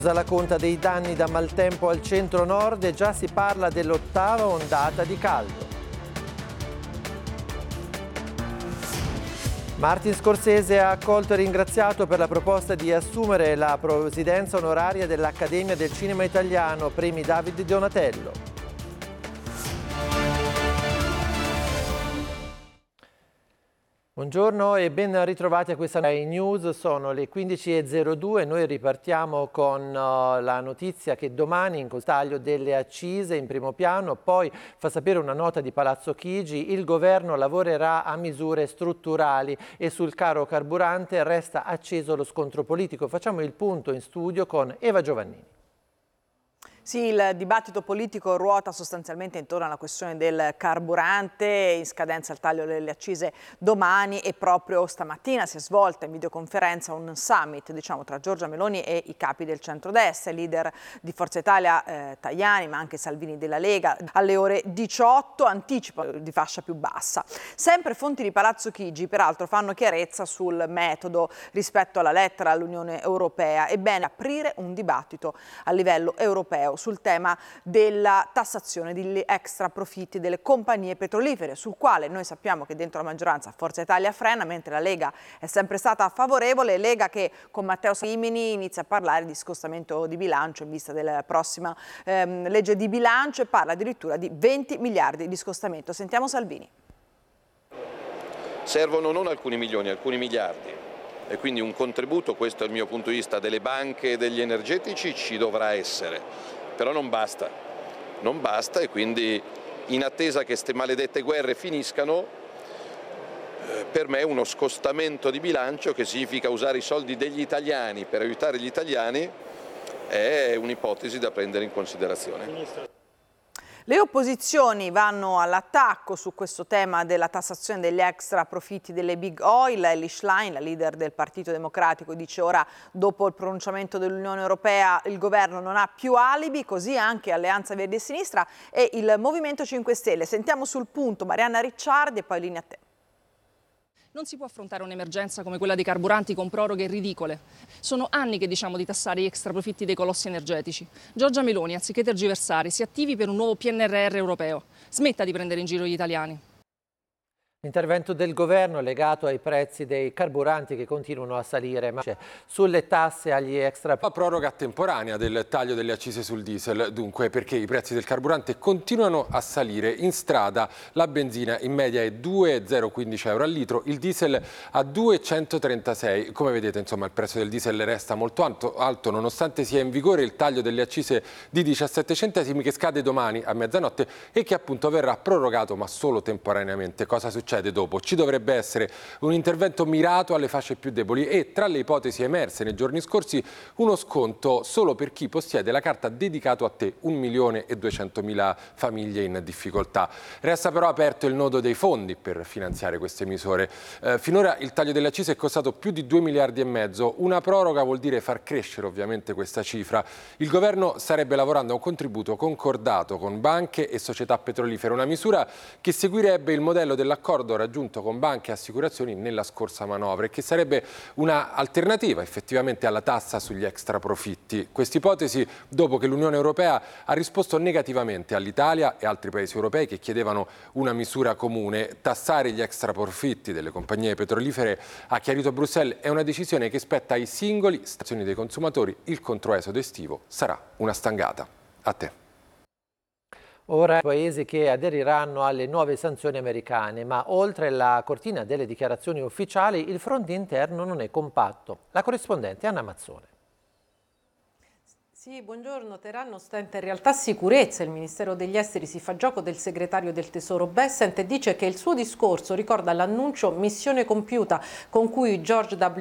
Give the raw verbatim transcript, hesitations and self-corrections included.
La conta dei danni da maltempo al centro-nord e già si parla dell'ottava ondata di caldo. Martin Scorsese ha accolto e ringraziato per la proposta di assumere la presidenza onoraria dell'Accademia del Cinema Italiano, premi David di Donatello. Buongiorno e ben ritrovati a questa Rai News, sono le quindici e zero due, noi ripartiamo con uh, la notizia che domani in taglio delle accise in primo piano, poi fa sapere una nota di Palazzo Chigi, il governo lavorerà a misure strutturali e sul caro carburante resta acceso lo scontro politico. Facciamo il punto in studio con Eva Giovannini. Sì, il dibattito politico ruota sostanzialmente intorno alla questione del carburante, in scadenza il taglio delle accise domani e proprio stamattina si è svolta in videoconferenza un summit diciamo, tra Giorgia Meloni e i capi del centrodestra, i leader di Forza Italia eh, Tajani ma anche Salvini della Lega, alle ore diciotto, anticipo di fascia più bassa. Sempre fonti di Palazzo Chigi peraltro fanno chiarezza sul metodo rispetto alla lettera all'Unione Europea, ebbene aprire un dibattito a livello europeo sul tema della tassazione degli extra profitti delle compagnie petrolifere, sul quale noi sappiamo che dentro la maggioranza Forza Italia frena, mentre la Lega è sempre stata favorevole, Lega che con Matteo Salvini inizia a parlare di scostamento di bilancio in vista della prossima ehm, legge di bilancio e parla addirittura di venti miliardi di scostamento. Sentiamo Salvini. Servono non alcuni milioni, alcuni miliardi. E quindi un contributo, questo è il mio punto di vista, delle banche e degli energetici ci dovrà essere. Però non basta, non basta e quindi in attesa che queste maledette guerre finiscano, eh, per me uno scostamento di bilancio, che significa usare i soldi degli italiani per aiutare gli italiani, è un'ipotesi da prendere in considerazione. Le opposizioni vanno all'attacco su questo tema della tassazione degli extra profitti delle big oil. Elly Schlein, la leader del Partito Democratico, dice ora dopo il pronunciamento dell'Unione Europea il governo non ha più alibi, così anche Alleanza Verdi e Sinistra e il Movimento cinque Stelle. Sentiamo sul punto Marianna Ricciardi e poi linea a te. Non si può affrontare un'emergenza come quella dei carburanti con proroghe ridicole. Sono anni che diciamo di tassare gli extraprofitti dei colossi energetici. Giorgia Meloni, anziché tergiversare, si attivi per un nuovo P N R R europeo. Smetta di prendere in giro gli italiani. L'intervento del governo legato ai prezzi dei carburanti che continuano a salire, ma sulle tasse agli extra. La proroga temporanea del taglio delle accise sul diesel, dunque, perché i prezzi del carburante continuano a salire. In strada la benzina in media è due virgola zero quindici euro al litro, il diesel a due virgola centotrentasei. Come vedete, insomma, il prezzo del diesel resta molto alto, alto nonostante sia in vigore il taglio delle accise di diciassette centesimi che scade domani a mezzanotte e che appunto verrà prorogato ma solo temporaneamente. Cosa succede dopo? Ci dovrebbe essere un intervento mirato alle fasce più deboli e tra le ipotesi emerse nei giorni scorsi uno sconto solo per chi possiede la carta dedicato a te, un milione e duecentomila famiglie in difficoltà. Resta però aperto il nodo dei fondi per finanziare queste misure. Eh, finora il taglio delle accise è costato più di due miliardi e mezzo, una proroga vuol dire far crescere ovviamente questa cifra. Il governo starebbe lavorando a un contributo concordato con banche e società petrolifere, una misura che seguirebbe il modello dell'accordo raggiunto con banche e assicurazioni nella scorsa manovra e che sarebbe una alternativa effettivamente alla tassa sugli extra profitti. Quest'ipotesi dopo che l'Unione Europea ha risposto negativamente all'Italia e altri paesi europei che chiedevano una misura comune. Tassare gli extra profitti delle compagnie petrolifere, ha chiarito Bruxelles, è una decisione che spetta ai singoli stazioni dei consumatori. Il controesodo estivo sarà una stangata. A te. Ora i paesi che aderiranno alle nuove sanzioni americane, ma oltre la cortina delle dichiarazioni ufficiali il fronte interno non è compatto. La corrispondente Anna Mazzone. Sì, buongiorno. Teheran ostenta in realtà sicurezza. Il Ministero degli Esteri si fa gioco del segretario del Tesoro Bessent e dice che il suo discorso ricorda l'annuncio missione compiuta con cui George W.